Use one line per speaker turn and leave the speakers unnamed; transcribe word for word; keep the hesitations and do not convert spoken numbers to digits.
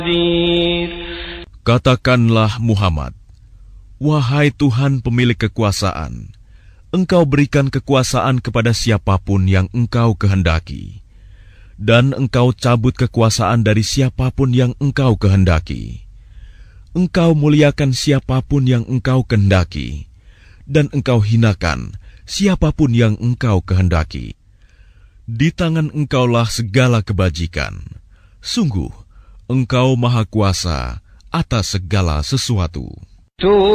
Katakanlah Muhammad, wahai Tuhan pemilik kekuasaan, Engkau berikan kekuasaan kepada siapapun yang Engkau kehendaki, dan Engkau cabut kekuasaan dari siapapun yang Engkau kehendaki. Engkau muliakan siapapun yang Engkau kehendaki, dan Engkau hinakan siapapun yang Engkau kehendaki. Di tangan Engkaulah segala kebajikan. Sungguh, Engkau Maha Kuasa atas segala sesuatu.